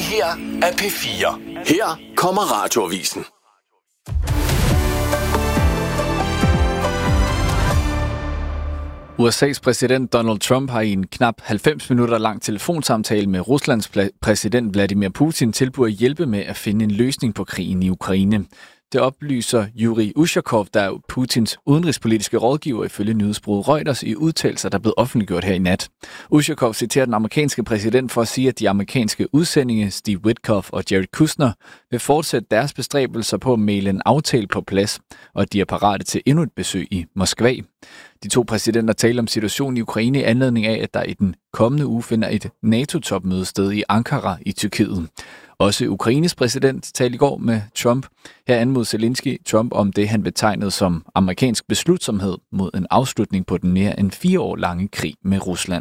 her er P4. Her kommer Radioavisen. USA's præsident Donald Trump har i en knap 90 minutter lang telefonsamtale med Ruslands præsident Vladimir Putin tilbudt at hjælpe med at finde en løsning på krigen i Ukraine. Det oplyser Yuri Ushakov, der er Putins udenrigspolitiske rådgiver ifølge nyhedsbureauet Reuters i udtalelser, der er blevet offentliggjort her i nat. Ushakov citerer den amerikanske præsident for at sige, at de amerikanske udsendinge Steve Witkoff og Jared Kushner vil fortsætte deres bestræbelser på at mægle en aftale på plads, og at de er parate til endnu et besøg i Moskva. De to præsidenter taler om situationen i Ukraine i anledning af, at der i den kommende uge finder et NATO-topmøde sted i Ankara i Tyrkiet. Også Ukraines præsident talte i går med Trump. Her anmodede Zelensky Trump om det, han betegnede som amerikansk beslutsomhed mod en afslutning på den mere end 4 år lange krig med Rusland.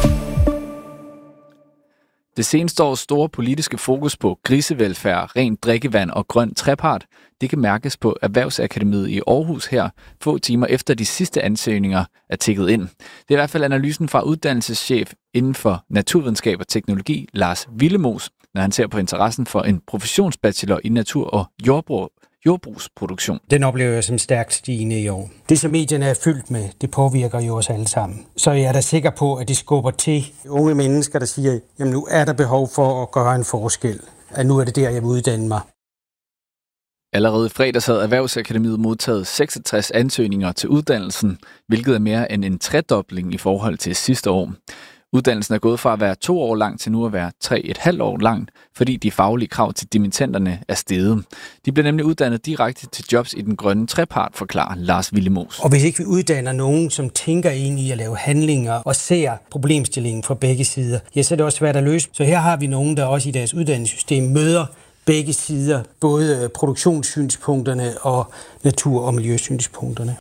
Det seneste års store politiske fokus på grisevelfærd, rent drikkevand og grøn trepart, det kan mærkes på Erhvervsakademiet i Aarhus her, få timer efter de sidste ansøgninger er tikket ind. Det er i hvert fald analysen fra uddannelseschef inden for naturvidenskab og teknologi, Lars Willemoes, når han ser på interessen for en professionsbachelor i natur- og jordbrugsproduktion. Den oplever jeg som stærkt stigende i år. Det, som medierne er fyldt med, det påvirker jo os alle sammen. Så jeg er da sikker på, at det skubber til unge mennesker, der siger, jamen nu er der behov for at gøre en forskel. At nu er det der, jeg vil uddanne mig. Allerede i fredags havde Erhvervsakademiet modtaget 66 ansøgninger til uddannelsen, hvilket er mere end en tredobling i forhold til sidste år. Uddannelsen er gået fra at være 2 år lang til nu at være 3,5 år lang, fordi de faglige krav til dimittenterne er steget. De bliver nemlig uddannet direkte til jobs i den grønne trepart, forklarer Lars Willemoes. Og hvis ikke vi uddanner nogen, som tænker ind i at lave handlinger og ser problemstillingen fra begge sider, ja, så er det også svært at løse. Så her har vi nogen, der også i deres uddannelsessystem møder begge sider, både produktionssynspunkterne og natur- og miljøsynspunkterne.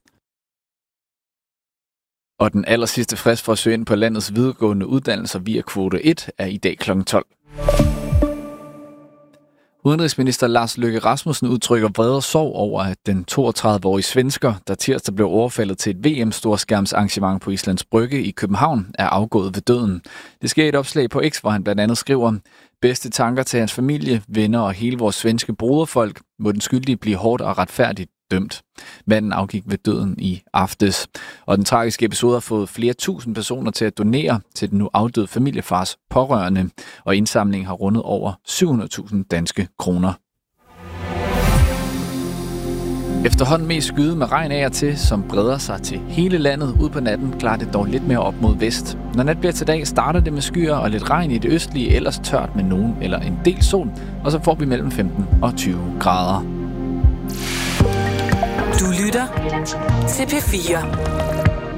Og den allersidste frist for at søge ind på landets videregående uddannelser via kvote 1 er i dag kl. 12. Udenrigsminister Lars Løkke Rasmussen udtrykker vrede sorg over, at den 32-årige svensker, der tirsdag blev overfaldet til et VM-storskærmsarrangement på Islands Brygge i København, er afgået ved døden. Det sker i et opslag på X, hvor han blandt andet skriver: bedste tanker til hans familie, venner og hele vores svenske broderfolk, må den skyldige blive hårdt og retfærdigt dømt. Manden afgik ved døden i aftes, og den tragiske episode har fået flere tusind personer til at donere til den nu afdøde familiefars pårørende, og indsamlingen har rundet over 700.000 danske kroner. Efterhånden mest skyde med regn af og til, som breder sig til hele landet. Ud på natten klarer det dog lidt mere op mod vest. Når nat bliver til dag, starter det med skyer og lidt regn i det østlige, ellers tørt med nogen eller en del sol, og så får vi mellem 15 og 20 grader. Du lytter til P4.